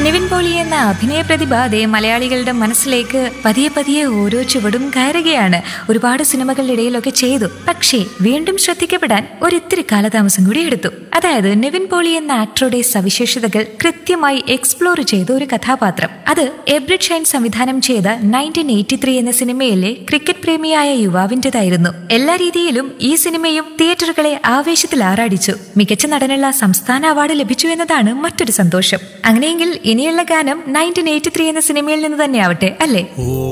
നിവിൻ പോളി എന്ന അഭിനയ പ്രതിഭ അതേ മലയാളികളുടെ മനസ്സിലേക്ക് പതിയെ പതിയെ ഓരോ ചുവടും കയറുകയാണ്. ഒരുപാട് സിനിമകളുടെ ഇടയിലൊക്കെ ചെയ്തു. പക്ഷേ വീണ്ടും ശ്രദ്ധിക്കപ്പെടാൻ ഒരിത്തിരി കാലതാമസം കൂടി എടുത്തു. അതായത് നിവിൻ പോളി എന്ന ആക്ടറുടെ സവിശേഷതകൾ കൃത്യമായി എക്സ്പ്ലോർ ചെയ്ത ഒരു കഥാപാത്രം. അത് എബ്രിഡ് ഷൈൻ സംവിധാനം ചെയ്ത 1983 എന്ന സിനിമയിലെ ക്രിക്കറ്റ് പ്രേമിയായ യുവാവിന്റേതായിരുന്നു. എല്ലാ രീതിയിലും ഈ സിനിമയും തിയേറ്ററുകളെ ആവേശത്തിൽ ആറാടിച്ചു. മികച്ച നടനുള്ള സംസ്ഥാന അവാർഡ് ലഭിച്ചു എന്നതാണ് മറ്റൊരു സന്തോഷം. അങ്ങനെയെങ്കിൽ ഇനിയുള്ള ഗാനം 1983 എന്ന സിനിമയിൽ നിന്ന് തന്നെയാവട്ടെ, അല്ലേ?